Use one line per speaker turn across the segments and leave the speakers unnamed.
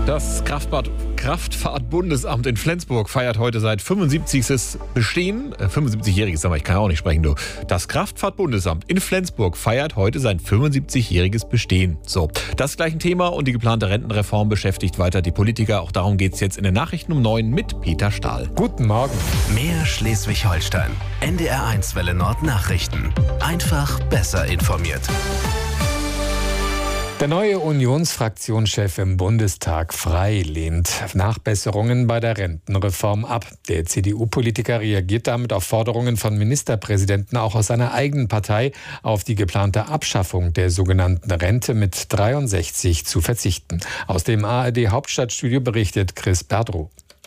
Das Kraftfahrtbundesamt in Flensburg feiert heute seit 75. Bestehen. 75-jähriges, aber ich kann auch nicht sprechen, du. Das Kraftfahrtbundesamt in Flensburg feiert heute sein 75-jähriges Bestehen. So, das ist gleich ein Thema und die geplante Rentenreform beschäftigt weiter die Politiker. Auch darum geht es jetzt in den Nachrichten um 9 mit Peter Stahl.
Guten Morgen.
Mehr Schleswig-Holstein. NDR1 Welle Nord Nachrichten. Einfach besser informiert.
Der neue Unionsfraktionschef im Bundestag, Frey, lehnt Nachbesserungen bei der Rentenreform ab. Der CDU-Politiker reagiert damit auf Forderungen von Ministerpräsidenten auch aus seiner eigenen Partei, auf die geplante Abschaffung der sogenannten Rente mit 63 zu verzichten. Aus dem ARD-Hauptstadtstudio berichtet Chris Berdrow.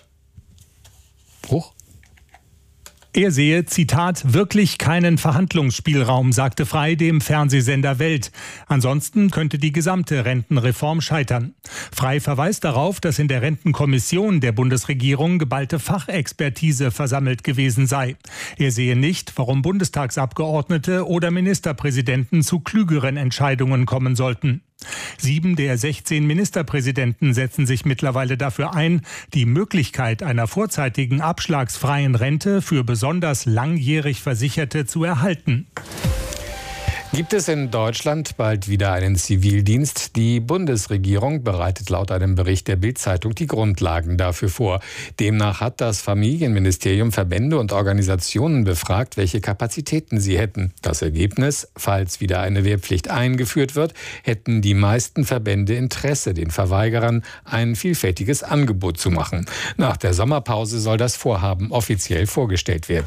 Er sehe, Zitat, wirklich keinen Verhandlungsspielraum, sagte Frey dem Fernsehsender Welt. Ansonsten könnte die gesamte Rentenreform scheitern. Frey verweist darauf, dass in der Rentenkommission der Bundesregierung geballte Fachexpertise versammelt gewesen sei. Er sehe nicht, warum Bundestagsabgeordnete oder Ministerpräsidenten zu klügeren Entscheidungen kommen sollten. 7 der 16 Ministerpräsidenten setzen sich mittlerweile dafür ein, die Möglichkeit einer vorzeitigen abschlagsfreien Rente für besonders langjährig Versicherte zu erhalten.
Gibt es in Deutschland bald wieder einen Zivildienst? Die Bundesregierung bereitet laut einem Bericht der Bild-Zeitung die Grundlagen dafür vor. Demnach hat das Familienministerium Verbände und Organisationen befragt, welche Kapazitäten sie hätten. Das Ergebnis: Falls wieder eine Wehrpflicht eingeführt wird, hätten die meisten Verbände Interesse, den Verweigerern ein vielfältiges Angebot zu machen. Nach der Sommerpause soll das Vorhaben offiziell vorgestellt werden.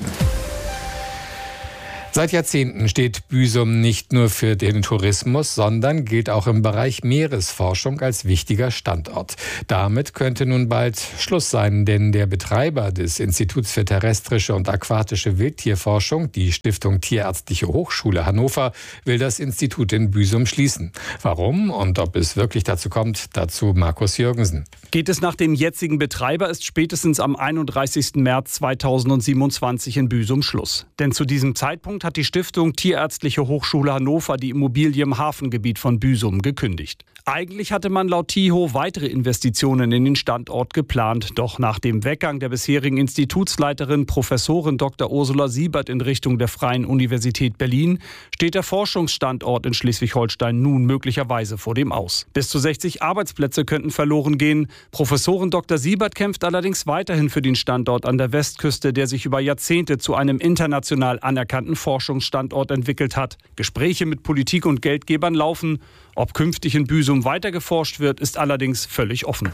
Seit Jahrzehnten steht Büsum nicht nur für den Tourismus, sondern gilt auch im Bereich Meeresforschung als wichtiger Standort. Damit könnte nun bald Schluss sein, denn der Betreiber des Instituts für terrestrische und aquatische Wildtierforschung, die Stiftung Tierärztliche Hochschule Hannover, will das Institut in Büsum schließen. Warum und ob es wirklich dazu kommt, dazu Markus Jürgensen.
Geht es nach dem jetzigen Betreiber, ist spätestens am 31. März 2027 in Büsum Schluss. Denn zu diesem Zeitpunkt hat die Stiftung Tierärztliche Hochschule Hannover die Immobilie im Hafengebiet von Büsum gekündigt. Eigentlich hatte man laut TIHO weitere Investitionen in den Standort geplant. Doch nach dem Weggang der bisherigen Institutsleiterin Professorin Dr. Ursula Siebert in Richtung der Freien Universität Berlin steht der Forschungsstandort in Schleswig-Holstein nun möglicherweise vor dem Aus. Bis zu 60 Arbeitsplätze könnten verloren gehen. Professorin Dr. Siebert kämpft allerdings weiterhin für den Standort an der Westküste, der sich über Jahrzehnte zu einem international anerkannten Forschungsstandort entwickelt hat. Gespräche mit Politik und Geldgebern laufen. Ob künftig in Büsum weiter geforscht wird, ist allerdings völlig offen.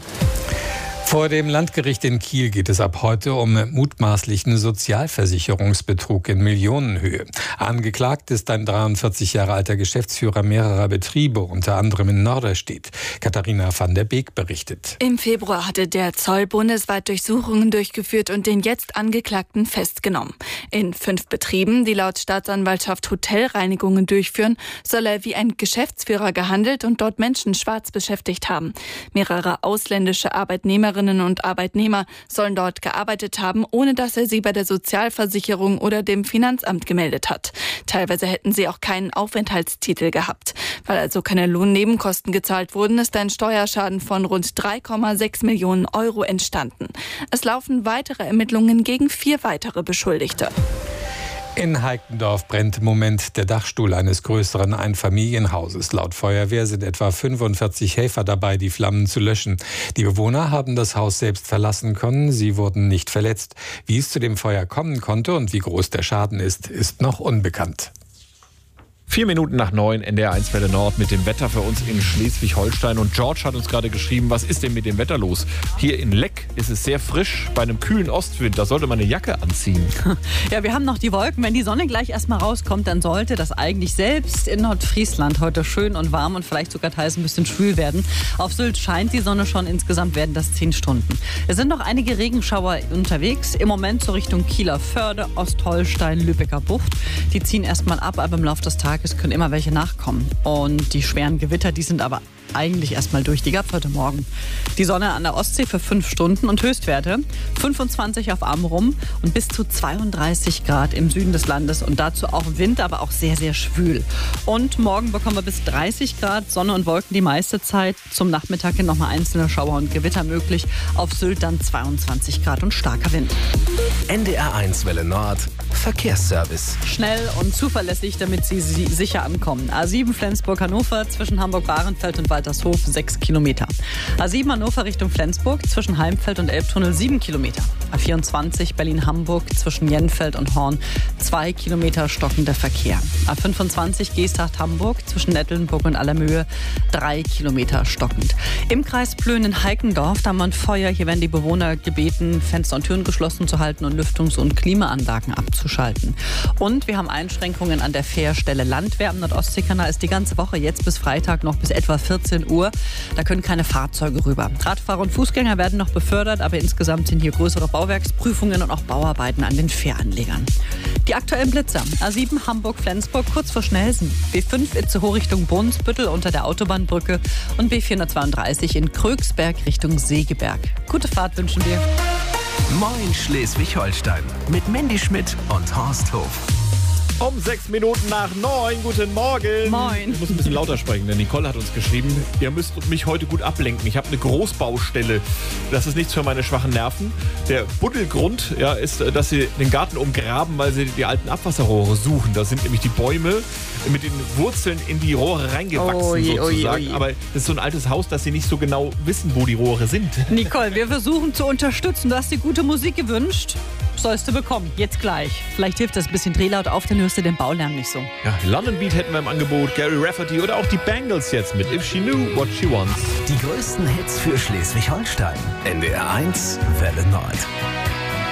Vor dem Landgericht in Kiel geht es ab heute um mutmaßlichen Sozialversicherungsbetrug in Millionenhöhe. Angeklagt ist ein 43 Jahre alter Geschäftsführer mehrerer Betriebe, unter anderem in Norderstedt. Katharina van der Beek berichtet.
Im Februar hatte der Zoll bundesweit Durchsuchungen durchgeführt und den jetzt Angeklagten festgenommen. In 5 Betrieben, die laut Staatsanwaltschaft Hotelreinigungen durchführen, soll er wie ein Geschäftsführer gehandelt und dort Menschen schwarz beschäftigt haben. Mehrere ausländische Arbeitnehmerinnen und Arbeitnehmer sollen dort gearbeitet haben, ohne dass er sie bei der Sozialversicherung oder dem Finanzamt gemeldet hat. Teilweise hätten sie auch keinen Aufenthaltstitel gehabt. Weil also keine Lohnnebenkosten gezahlt wurden, ist ein Steuerschaden von rund 3,6 Millionen Euro entstanden. Es laufen weitere Ermittlungen gegen 4 weitere Beschuldigte.
In Heikendorf brennt im Moment der Dachstuhl eines größeren Einfamilienhauses. Laut Feuerwehr sind etwa 45 Helfer dabei, die Flammen zu löschen. Die Bewohner haben das Haus selbst verlassen können. Sie wurden nicht verletzt. Wie es zu dem Feuer kommen konnte und wie groß der Schaden ist, ist noch unbekannt.
4 Minuten nach 9, NDR1 Welle Nord mit dem Wetter für uns in Schleswig-Holstein. Und George hat uns gerade geschrieben, was ist denn mit dem Wetter los? Hier in Leck ist es sehr frisch, bei einem kühlen Ostwind, da sollte man eine Jacke anziehen.
Ja, wir haben noch die Wolken. Wenn die Sonne gleich erstmal rauskommt, dann sollte das eigentlich selbst in Nordfriesland heute schön und warm und vielleicht sogar teils ein bisschen schwül werden. Auf Sylt scheint die Sonne schon, insgesamt werden das 10 Stunden. Es sind noch einige Regenschauer unterwegs, im Moment so Richtung Kieler Förde, Ostholstein, Lübecker Bucht. Die ziehen erstmal ab, aber im Laufe des Tages können immer welche nachkommen. Und die schweren Gewitter, die sind aber eigentlich erstmal durch. Die gab es heute Morgen. Die Sonne an der Ostsee für 5 Stunden und Höchstwerte 25 auf Amrum und bis zu 32 Grad im Süden des Landes und dazu auch Wind, aber auch sehr, sehr schwül. Und morgen bekommen wir bis 30 Grad, Sonne und Wolken die meiste Zeit. Zum Nachmittag hin nochmal einzelne Schauer und Gewitter möglich. Auf Sylt dann 22 Grad und starker Wind.
NDR1 Welle Nord, Verkehrsservice.
Schnell und zuverlässig, damit Sie sicher ankommen. A7 Flensburg-Hannover zwischen Hamburg-Bahrenfeld und Waltershof 6 Kilometer. A7 Hannover Richtung Flensburg zwischen Heimfeld und Elbtunnel 7 Kilometer. A24 Berlin-Hamburg zwischen Jenfeld und Horn 2 Kilometer stockender Verkehr. A25 Geesthacht-Hamburg zwischen Nettelnburg und Allermöhe 3 Kilometer stockend. Im Kreis Plön-Heikendorf, da haben wir ein Feuer. Hier werden die Bewohner gebeten, Fenster und Türen geschlossen zu halten und Lüftungs- und Klimaanlagen abzuschalten. Und wir haben Einschränkungen an der Fährstelle Landwehr am Nordostseekanal. Ist die ganze Woche jetzt bis Freitag noch bis etwa 14 Uhr. Da können keine Fahrzeuge rüber. Radfahrer und Fußgänger werden noch befördert, aber insgesamt sind hier größere Bauwerksprüfungen und auch Bauarbeiten an den Fähranlegern. Die aktuellen Blitzer. A7 Hamburg-Flensburg kurz vor Schnelsen. B5 Itzehoe Richtung Brunsbüttel unter der Autobahnbrücke und B432 in Krögsberg Richtung Segeberg. Gute Fahrt wünschen wir.
Moin Schleswig-Holstein mit Mandy Schmidt und Horst Hof.
Um 6 Minuten nach 9. Guten Morgen.
Moin.
Ich muss ein bisschen lauter sprechen, denn Nicole hat uns geschrieben, ihr müsst mich heute gut ablenken. Ich habe eine Großbaustelle. Das ist nichts für meine schwachen Nerven. Der Buddelgrund ist, dass sie den Garten umgraben, weil sie die alten Abwasserrohre suchen. Da sind nämlich die Bäume mit den Wurzeln in die Rohre reingewachsen sozusagen. Aber das ist so ein altes Haus, dass sie nicht so genau wissen, wo die Rohre sind.
Nicole, wir versuchen zu unterstützen. Du hast dir gute Musik gewünscht. Sollst du bekommen, jetzt gleich. Vielleicht hilft das ein bisschen Drehlaut auf, dann hörst du den Baulärm nicht so.
Ja, London Beat hätten wir im Angebot, Gary Rafferty oder auch die Bangles jetzt mit If She Knew What She Wants.
Die größten Hits für Schleswig-Holstein. NDR1 Welle Nord.